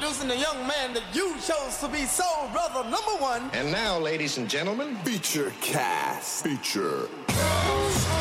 introducing the young man that you chose to be soul brother number one. And now, ladies and gentlemen, Feature Cast. Feature Cast.